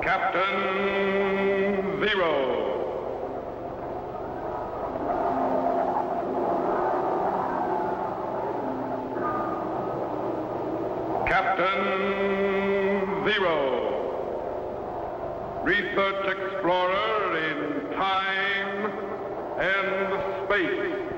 Captain Zero. Captain Zero. Research explorer in time and space.